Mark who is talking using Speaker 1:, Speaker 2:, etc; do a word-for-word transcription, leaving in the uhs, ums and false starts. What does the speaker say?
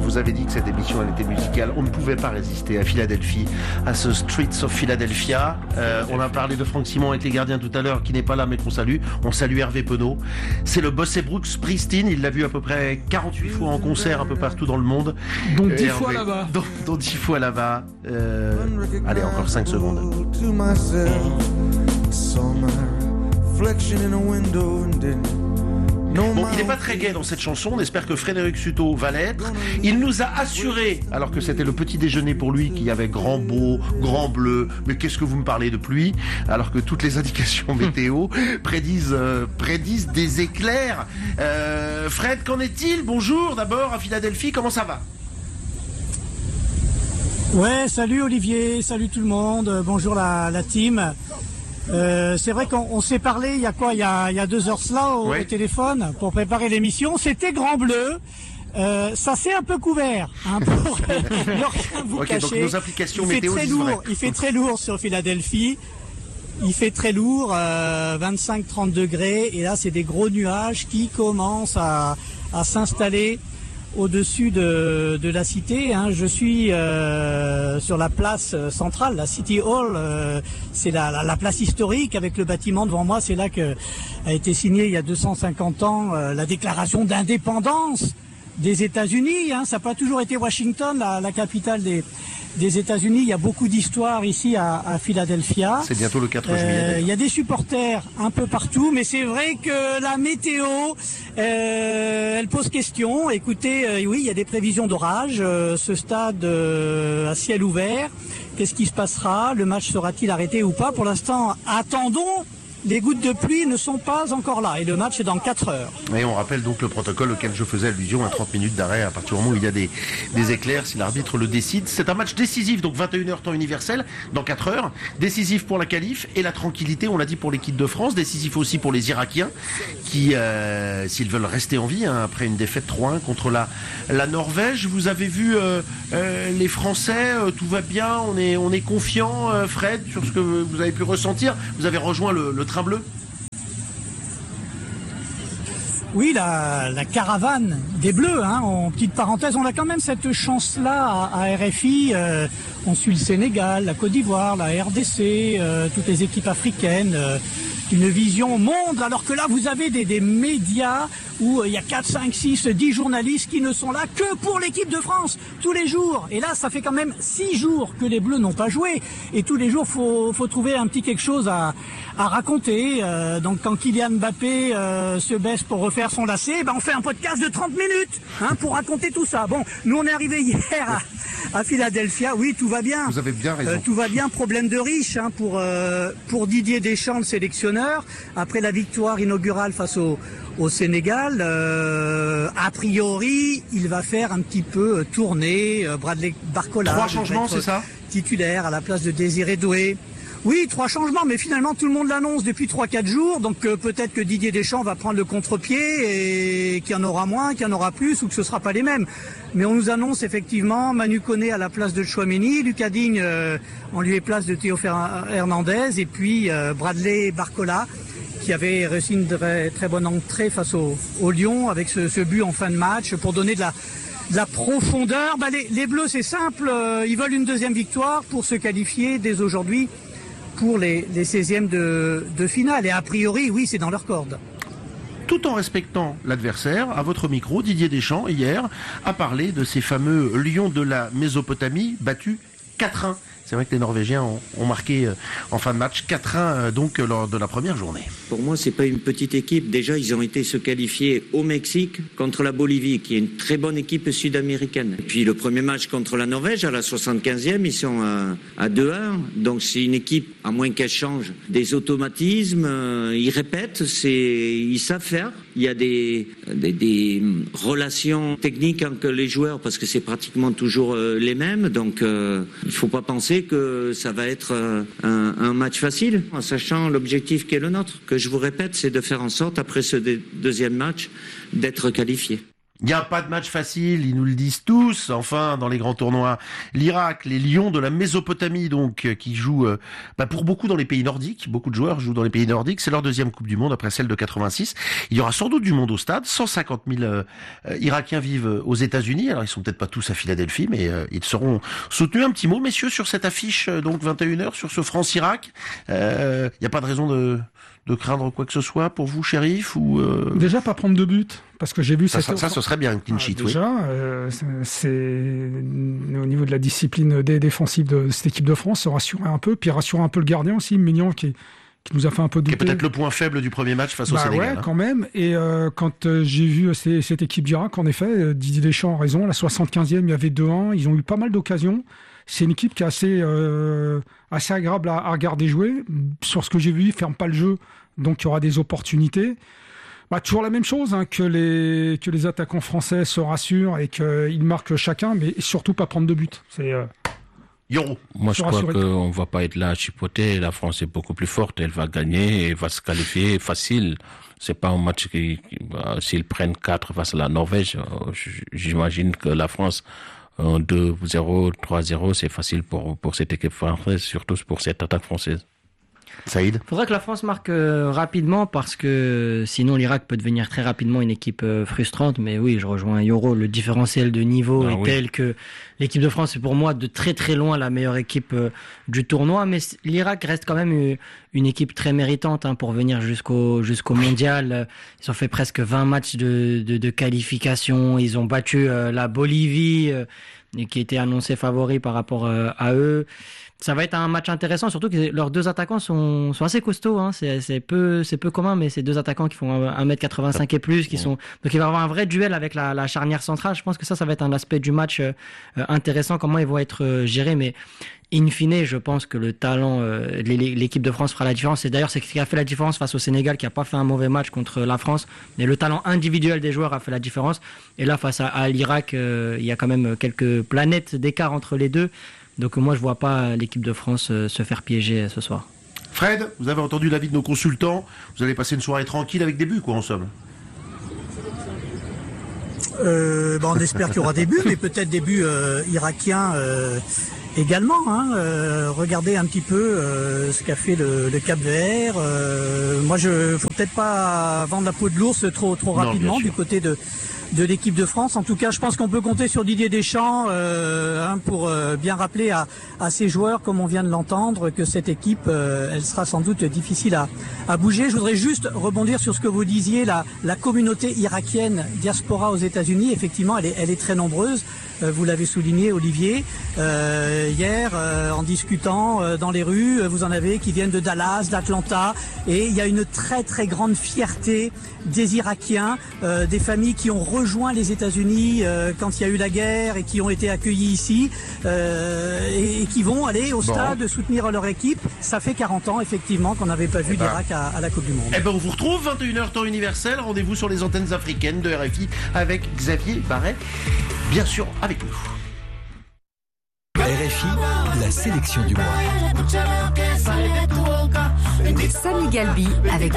Speaker 1: vous avais dit que cette émission elle était musicale. On ne pouvait pas résister à Philadelphie, à ce Streets of Philadelphia. Euh, on a parlé de Franck Simon avec les gardiens tout à l'heure, qui n'est pas là mais qu'on salue. On salue Hervé Penaud. C'est le Bossé Brooks Springsteen. Il l'a vu à peu près quarante-huit fois en concert un peu partout dans le monde.
Speaker 2: Donc dix fois là-bas.
Speaker 1: Donc, donc dix fois là-bas. Euh, allez, encore cinq secondes. Bon, il n'est pas très gai dans cette chanson, on espère que Frédéric Suto va l'être. Il nous a assuré, alors que c'était le petit déjeuner pour lui, qu'il y avait grand beau, grand bleu, mais qu'est-ce que vous me parlez de pluie, alors que toutes les indications météo prédisent, euh, prédisent des éclairs. Euh, Fred, qu'en est-il? Bonjour d'abord à Philadelphie, comment ça va?
Speaker 3: Ouais, salut Olivier, salut tout le monde, bonjour la, la team. Euh, c'est vrai qu'on on s'est parlé il y a quoi, il y a, il y a deux heures cela au, ouais. au téléphone pour préparer l'émission. C'était grand bleu. Euh, ça s'est un peu couvert, hein, pour ne rien vous
Speaker 1: okay,
Speaker 3: cacher.
Speaker 1: Donc nos applications
Speaker 3: il fait
Speaker 1: météo
Speaker 3: très
Speaker 1: disent
Speaker 3: lourd.
Speaker 1: vrai.
Speaker 3: Il fait très lourd sur Philadelphie. Il fait très lourd, euh, vingt-cinq à trente degrés. Et là, c'est des gros nuages qui commencent à, à s'installer au-dessus de, de la cité. Hein. Je suis euh, sur la place centrale, la City Hall. Euh, c'est la, la, la place historique avec le bâtiment devant moi. C'est là que a été signée il y a deux cent cinquante ans euh, la déclaration d'indépendance des États-Unis. Hein. Ça n'a pas toujours été Washington, la, la capitale des, des États-Unis. Il y a beaucoup d'histoires ici à, à Philadelphia.
Speaker 1: C'est bientôt le quatre juillet.
Speaker 3: Euh, il y a des supporters un peu partout, mais c'est vrai que la météo, euh, elle pose question. Écoutez, euh, oui, il y a des prévisions d'orage. Euh, ce stade euh, à ciel ouvert, qu'est-ce qui se passera? Le match sera-t-il arrêté ou pas? Pour l'instant, attendons. Les gouttes de pluie ne sont pas encore là et le match est dans quatre heures.
Speaker 1: Et on rappelle donc le protocole auquel je faisais allusion à trente minutes d'arrêt à partir du moment où il y a des, des éclairs, si l'arbitre le décide. C'est un match décisif, donc vingt et une heures temps universel, dans quatre heures. Décisif pour la qualif et la tranquillité, on l'a dit pour l'équipe de France. Décisif aussi pour les Irakiens qui, euh, s'ils veulent rester en vie, hein, après une défaite trois un contre la, la Norvège. Vous avez vu euh, euh, les Français, euh, tout va bien, on est, on est confiant, euh, Fred, sur ce que vous avez pu ressentir. Vous avez rejoint le, le train bleu?
Speaker 3: Oui, la, la caravane des Bleus, hein, en petite parenthèse, on a quand même cette chance-là à, à R F I. Euh, on suit le Sénégal, la Côte d'Ivoire, la R D C, euh, toutes les équipes africaines. Euh, une vision monde, alors que là vous avez des, des médias où il y a quatre, cinq, six, dix journalistes qui ne sont là que pour l'équipe de France tous les jours. Et là ça fait quand même six jours que les Bleus n'ont pas joué et tous les jours faut, faut trouver un petit quelque chose à, à raconter. Euh, donc quand Kylian Mbappé euh, se baisse pour refaire son lacet, ben on fait un podcast de trente minutes hein, pour raconter tout ça. Bon, nous on est arrivé hier à, à Philadelphia, oui tout va bien.
Speaker 1: Vous avez bien raison.
Speaker 3: Euh, tout va bien, problème de riche hein, pour, euh, pour Didier Deschamps, le sélectionneur. Après la victoire inaugurale face au, au Sénégal, euh, a priori, il va faire un petit peu tourner euh, Bradley Barcola.
Speaker 1: Trois changements, c'est ça?
Speaker 3: Titulaire à la place de Désiré Doué. Oui, trois changements, mais finalement tout le monde l'annonce depuis trois quatre jours, donc euh, peut-être que Didier Deschamps va prendre le contre-pied et qu'il y en aura moins, qu'il y en aura plus ou que ce ne sera pas les mêmes. Mais on nous annonce effectivement Manu Koné à la place de Chouameni, Lucas Digne euh, en lieu et place de Théo Hernandez et puis euh, Bradley Barcola qui avait réussi une très, très bonne entrée face au, au Lyon avec ce, ce but en fin de match pour donner de la de la profondeur. Bah, les, les Bleus c'est simple, euh, ils veulent une deuxième victoire pour se qualifier dès aujourd'hui pour les, les seizièmes de, de finale. Et a priori, oui, c'est dans leur corde.
Speaker 1: Tout en respectant l'adversaire, à votre micro, Didier Deschamps, hier, a parlé de ces fameux Lions de la Mésopotamie battus quatre un. C'est vrai que les Norvégiens ont, ont marqué euh, en fin de match quatre un euh, donc lors de la première journée.
Speaker 4: Pour moi, c'est pas une petite équipe. Déjà, ils ont été se qualifier au Mexique contre la Bolivie, qui est une très bonne équipe sud-américaine. Et puis le premier match contre la Norvège, à la soixante-quinzième, ils sont à, à deux un. Donc c'est une équipe, à moins qu'elle change des automatismes, euh, ils répètent, c'est, ils savent faire. Il y a des, des, des relations techniques entre les joueurs parce que c'est pratiquement toujours euh, les mêmes. Donc euh, il faut pas penser que ça va être euh, un, un match facile, en sachant l'objectif qui est le nôtre, que je vous répète, c'est de faire en sorte, après ce dé- deuxième match, d'être qualifié.
Speaker 1: Il n'y a pas de match facile, ils nous le disent tous. Enfin, dans les grands tournois, l'Irak, les Lions de la Mésopotamie, donc, qui jouent euh, bah, pour beaucoup dans les pays nordiques. Beaucoup de joueurs jouent dans les pays nordiques. C'est leur deuxième Coupe du Monde après celle de quatre-vingt-six. Il y aura sans doute du monde au stade. cent cinquante mille euh, Irakiens vivent aux États-Unis. Alors, ils sont peut-être pas tous à Philadelphie, mais euh, ils seront soutenus. Un petit mot, messieurs, sur cette affiche, euh, donc vingt et une heures, sur ce France-Irak. Il euh, n'y a pas de raison de... de craindre quoi que ce soit pour vous, Chérif, ou euh...
Speaker 2: Déjà pas prendre de but, parce que j'ai vu
Speaker 1: ça,
Speaker 2: cette...
Speaker 1: ça, ça ce serait bien une clean sheet,
Speaker 2: ah, déjà,
Speaker 1: oui.
Speaker 2: euh, c'est au niveau de la discipline défensive de cette équipe de France, se rassurer un peu, puis rassurer un peu le gardien aussi, Mignon, qui, qui nous a fait un peu douter.
Speaker 1: Qui est peut-être le point faible du premier match face
Speaker 2: bah
Speaker 1: au Sénégal.
Speaker 2: Ouais,
Speaker 1: hein.
Speaker 2: quand même. Et euh, quand euh, j'ai vu ces, cette équipe d'Irak, en effet, euh, Didier Deschamps a raison. La soixante-quinzième, il y avait deux un. Ils ont eu pas mal d'occasions. C'est une équipe qui est assez, euh, assez agréable à, à regarder jouer. Sur ce que j'ai vu, ils ferment pas le jeu. Donc il y aura des opportunités. Bah, toujours la même chose, hein, que les que les attaquants français se rassurent et qu'ils marquent chacun, mais surtout pas prendre de but. C'est euh,
Speaker 1: Yoro.
Speaker 5: Moi, je crois qu'on va pas être là à chipoter. La France est beaucoup plus forte. Elle va gagner et va se qualifier facile. C'est pas un match qui, qui bah, s'ils prennent quatre face à la Norvège, j'imagine que la France deux zéro, trois zéro, c'est facile pour pour cette équipe française, surtout pour cette attaque française.
Speaker 1: Saïd.
Speaker 6: Faudrait que la France marque euh, rapidement parce que sinon l'Irak peut devenir très rapidement une équipe euh, frustrante. Mais oui, je rejoins Yoro. Le différentiel de niveau ah, est oui. tel que l'équipe de France est pour moi de très très loin la meilleure équipe euh, du tournoi. Mais l'Irak reste quand même une, une équipe très méritante hein, pour venir jusqu'au jusqu'au mondial. Ils ont fait presque vingt matchs de de, de qualification. Ils ont battu euh, la Bolivie euh, qui était annoncée favori par rapport euh, à eux. Ça va être un match intéressant, surtout que leurs deux attaquants sont, sont assez costauds. Hein. C'est, c'est peu, c'est peu commun, mais c'est deux attaquants qui font un mètre quatre-vingt-cinq et plus, qui sont. Donc il va y avoir un vrai duel avec la, la charnière centrale. Je pense que ça, ça va être un aspect du match euh, intéressant. Comment ils vont être euh, gérés, mais in fine, je pense que le talent, euh, l'équipe de France fera la différence. Et d'ailleurs, c'est ce qui a fait la différence face au Sénégal, qui a pas fait un mauvais match contre la France. Mais le talent individuel des joueurs a fait la différence. Et là, face à, à l'Irak, euh, il y a quand même quelques planètes d'écart entre les deux. Donc moi, je vois pas l'équipe de France euh, se faire piéger ce soir.
Speaker 1: Fred, vous avez entendu l'avis de nos consultants. Vous allez passer une soirée tranquille avec des buts, quoi, en somme.
Speaker 3: Euh, bah on espère qu'il y aura des buts, mais peut-être des buts euh, irakiens euh, également. Hein. Euh, regardez un petit peu euh, ce qu'a fait le, le Cap-Vert. Euh, moi, je faut peut-être pas vendre la peau de l'ours trop trop non, rapidement du côté de de l'équipe de France. En tout cas, je pense qu'on peut compter sur Didier Deschamps euh, hein, pour euh, bien rappeler à, à ses joueurs, comme on vient de l'entendre, que cette équipe, euh, elle sera sans doute difficile à, à bouger. Je voudrais juste rebondir sur ce que vous disiez, la, la communauté irakienne diaspora aux États-Unis. Effectivement, elle est, elle est très nombreuse. Euh, vous l'avez souligné, Olivier. Euh, hier, euh, en discutant euh, dans les rues, vous en avez qui viennent de Dallas, d'Atlanta, et il y a une très très grande fierté des Irakiens, euh, des familles qui ont rejoint les États-Unis euh, quand il y a eu la guerre et qui ont été accueillis ici euh, et, et qui vont aller au stade bon. soutenir leur équipe. Ça fait quarante ans effectivement qu'on n'avait pas vu eh ben, l'Irak à, à la Coupe du Monde.
Speaker 1: Eh ben on vous retrouve vingt et une heures temps universel. Rendez-vous sur les antennes africaines de R F I avec Xavier Barret, bien sûr avec nous.
Speaker 7: R F I, la sélection du mois.
Speaker 8: Samy Galbi avec